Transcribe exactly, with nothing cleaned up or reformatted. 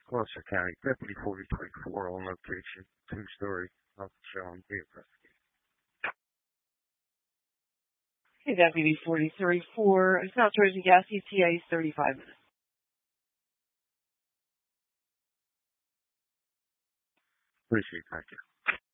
Gloucester County, Deputy forty twenty-four on location, two-story, nothing showing, be investigated. Hey, Deputy forty thirty-four, South Jersey Gas E T A, thirty-five minutes. Appreciate it, thank you.